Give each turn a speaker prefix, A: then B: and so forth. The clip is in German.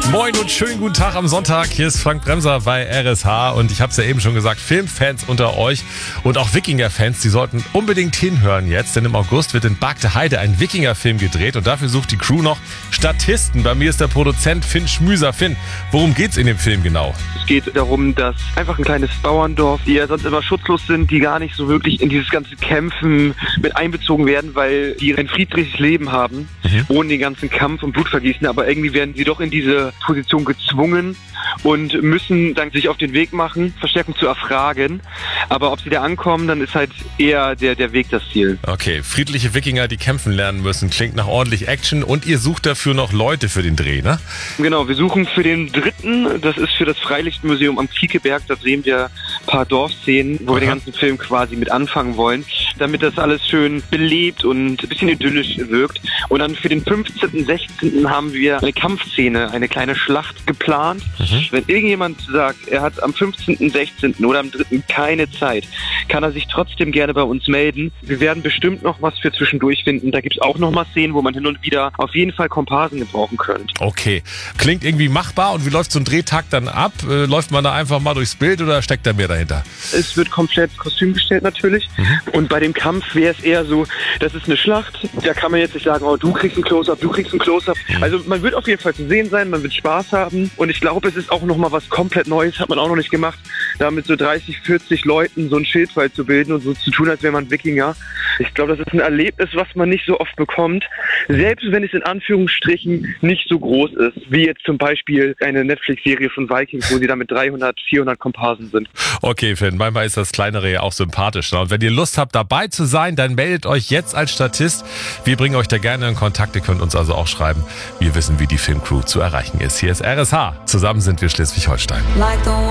A: Moin und schönen guten Tag am Sonntag. Hier ist Frank Bremser bei RSH und ich habe es ja eben schon gesagt, Filmfans unter euch und auch Wikinger-Fans, die sollten unbedingt hinhören jetzt, denn im August wird in Bargteheide ein Wikinger-Film gedreht und dafür sucht die Crew noch Statisten. Bei mir ist der Produzent Finn Schmüser. Finn, worum geht's in dem Film genau?
B: Es geht darum, dass einfach ein kleines Bauerndorf, die ja sonst immer schutzlos sind, die gar nicht so wirklich in dieses ganze Kämpfen mit einbezogen werden, weil die ein friedliches Leben haben, ohne den ganzen Kampf und Blutvergießen, aber irgendwie werden sie doch in diese Position gezwungen und müssen dann sich auf den Weg machen, Verstärkung zu erfragen. Aber ob sie da ankommen, dann ist halt eher der Weg das Ziel.
A: Okay, friedliche Wikinger, die kämpfen lernen müssen, klingt nach ordentlich Action und ihr sucht dafür noch Leute für den Dreh, ne?
B: Genau, wir suchen für den 3., das ist für das Freilichtmuseum am Kiekeberg, da sehen wir ein paar Dorfszenen, wo wir den ganzen Film quasi mit anfangen wollen, damit das alles schön belebt und ein bisschen idyllisch wirkt. Und dann für den 15., 16. haben wir eine Kampfszene, eine kleine Schlacht geplant. Wenn irgendjemand sagt, er hat am 15., 16. oder am 3. keine Zeit, kann er sich trotzdem gerne bei uns melden. Wir werden bestimmt noch was für zwischendurch finden. Da gibt es auch noch mal Szenen, wo man hin und wieder auf jeden Fall Komparsen gebrauchen könnte.
A: Okay, klingt irgendwie machbar. Und wie läuft so ein Drehtag dann ab? Läuft man da einfach mal durchs Bild oder steckt da mehr dahinter?
B: Es wird komplett Kostüm gestellt natürlich. Und bei dem Kampf wäre es eher so, das ist eine Schlacht. Da kann man jetzt nicht sagen, oh, du kriegst ein Close-Up, du kriegst ein Close-Up. Also man wird auf jeden Fall zu sehen sein, man wird Spaß haben. Und ich glaube, es ist auch noch mal was komplett Neues, hat man auch noch nicht gemacht, da mit so 30, 40 Leuten so einen Schildwall zu bilden und so zu tun, als wäre man Wikinger. Ich glaube, das ist ein Erlebnis, was man nicht so oft bekommt, selbst wenn es in Anführungsstrichen nicht so groß ist, wie jetzt zum Beispiel eine Netflix-Serie von Vikings, wo sie da mit 300, 400 Komparsen sind.
A: Okay, Finn, manchmal ist das Kleinere ja auch sympathisch. Und wenn ihr Lust habt, dabei zu sein, dann meldet euch jetzt als Statist. Wir bringen euch da gerne in Kontakt. Ihr könnt uns also auch schreiben. Wir wissen, wie die Filmcrew zu erreichen ist. Hier ist RSH. Zusammen sind wir Schleswig-Holstein.